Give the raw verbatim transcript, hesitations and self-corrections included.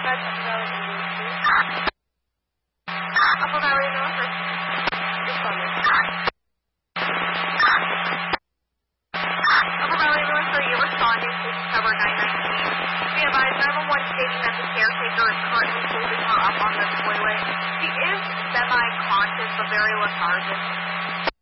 That's relevant. Upper Valley North or Responding. Upper Valley North, are you responding to Discover nine nineteen? We advise nine one one stating that the caretaker is currently holding her up on the toilet. She is semi-conscious but very lethargic.